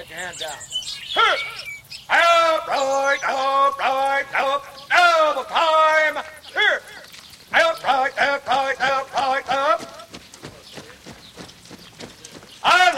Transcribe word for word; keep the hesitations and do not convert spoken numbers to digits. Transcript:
your hand down. Up, right, up, right, up, double time.